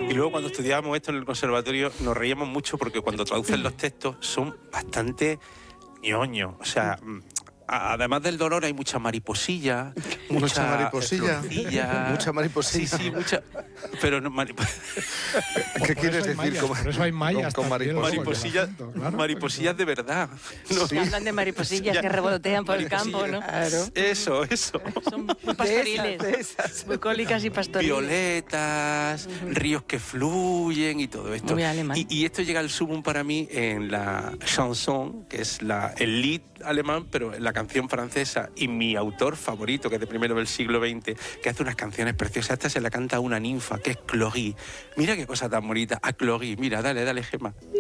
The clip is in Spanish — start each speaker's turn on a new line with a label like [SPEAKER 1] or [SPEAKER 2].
[SPEAKER 1] Y luego cuando estudiábamos esto en el conservatorio nos reíamos mucho porque cuando traducen los textos son bastante ñoños. O sea, además del dolor hay mucha mariposilla,
[SPEAKER 2] Mucha mariposilla.
[SPEAKER 1] florcilla.
[SPEAKER 2] Mucha mariposilla.
[SPEAKER 1] Sí, mucha. Pero no,
[SPEAKER 2] ¿Qué quieres decir
[SPEAKER 3] Por eso hay mayas
[SPEAKER 2] con
[SPEAKER 3] también,
[SPEAKER 1] mariposillas,
[SPEAKER 3] claro.
[SPEAKER 1] mariposillas de verdad. No,
[SPEAKER 4] Que hablan de mariposillas que revolotean por el campo, ¿no?
[SPEAKER 5] Claro.
[SPEAKER 1] Eso.
[SPEAKER 4] Son muy pastoriles,
[SPEAKER 5] De esas.
[SPEAKER 4] bucólicas y pastoriles.
[SPEAKER 1] Violetas, ríos que fluyen y todo esto.
[SPEAKER 4] Muy alemán.
[SPEAKER 1] Y esto llega al sumum para mí en la chanson, que es el lied alemán, pero la canción francesa, y mi autor favorito, que es de primero del siglo XX, que hace unas canciones preciosas. Esta se la canta a una ninfa, que es Cloris. Mira qué cosa tan bonita. A Cloris. Mira, dale, Gemma.